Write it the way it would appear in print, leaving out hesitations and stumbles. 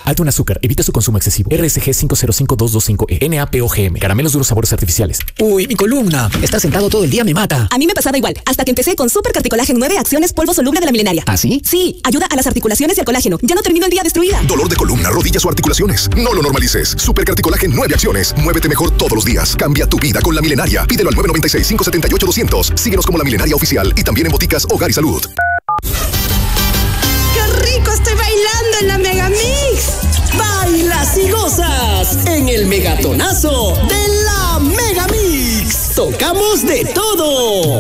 Alto en azúcar. Evita su consumo excesivo. RSG 505225E. NAPOGM. Caramelos duros sabores artificiales. Uy, mi columna. Estar sentado todo el día me mata. A mí me pasaba igual, hasta que empecé con Super Carticolágeno 9 Acciones Polvo Soluble de la Milenaria. ¿Ah, sí? Sí, ayuda a las articulaciones y al colágeno. Ya no termino el día destruida. Dolor de columna, rodillas o articulaciones. No lo normalices. Super Carticolágeno 9 Acciones. Muévete mejor todos los días. Cambia tu vida con La Milenaria. Pídelo al 996-578-200. Síguenos como La Milenaria Oficial y también en boticas Hogar y Salud. ¡Qué rico estoy bailando en la Megamix! Bailas y gozas en el megatonazo de la Megamix. Tocamos de todo.